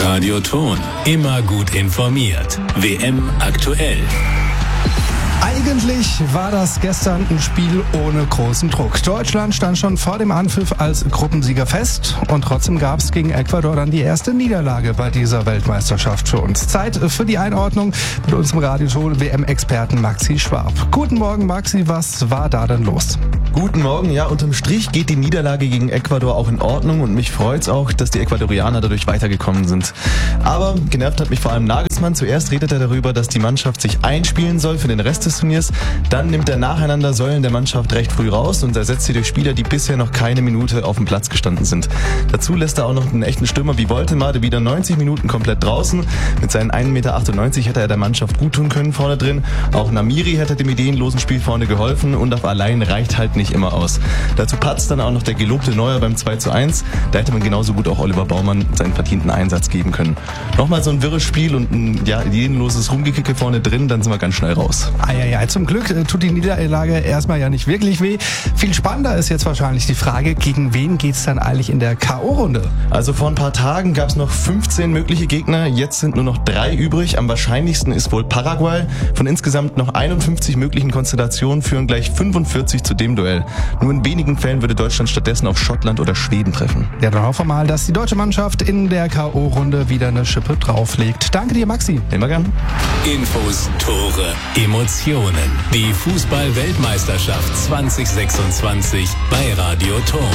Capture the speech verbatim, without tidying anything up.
Radio Thon. Immer gut informiert. W M aktuell. Eigentlich war das gestern ein Spiel ohne großen Druck. Deutschland stand schon vor dem Anpfiff als Gruppensieger fest und trotzdem gab es gegen Ecuador dann die erste Niederlage bei dieser Weltmeisterschaft für uns. Zeit für die Einordnung mit unserem Radioton W M-Experten Maxi Schwab. Guten Morgen Maxi, was war da denn los? Guten Morgen, ja, unterm Strich geht die Niederlage gegen Ecuador auch in Ordnung und mich freut's auch, dass die Ecuadorianer dadurch weitergekommen sind. Aber genervt hat mich vor allem Nagelsmann. Zuerst redet er darüber, dass die Mannschaft sich einspielen soll für den Rest des Turniers. Dann nimmt er nacheinander Säulen der Mannschaft recht früh raus und ersetzt sie durch Spieler, die bisher noch keine Minute auf dem Platz gestanden sind. Dazu lässt er auch noch einen echten Stürmer wie Woltemade wieder neunzig Minuten komplett draußen. Mit seinen ein Meter achtundneunzig hätte er der Mannschaft gut tun können vorne drin. Auch Namiri hätte dem ideenlosen Spiel vorne geholfen und auf allein reicht halt nicht immer aus. Dazu patzt dann auch noch der gelobte Neuer beim zwei zu eins. Da hätte man genauso gut auch Oliver Baumann seinen verdienten Einsatz geben können. Nochmal so ein wirres Spiel und ein ja, ideenloses Rumgekicke vorne drin, dann sind wir ganz schnell raus. Eieiei, zum Glück tut die Niederlage erstmal ja nicht wirklich weh. Viel spannender ist jetzt wahrscheinlich die Frage, gegen wen geht's dann eigentlich in der K O-Runde? Also vor ein paar Tagen gab es noch fünfzehn mögliche Gegner, jetzt sind nur noch drei übrig. Am wahrscheinlichsten ist wohl Paraguay. Von insgesamt noch einundfünfzig möglichen Konstellationen führen gleich fünfundvierzig zu dem Duell. Nur in wenigen Fällen würde Deutschland stattdessen auf Schottland oder Schweden treffen. Ja, dann hoffen wir mal, dass die deutsche Mannschaft in der K O-Runde wieder eine Schippe drauflegt. Danke dir, Maxi. Immer gern. Infos, Tore, Emotionen. Die Fußball-Weltmeisterschaft zwanzig sechsundzwanzig bei Radio Thon.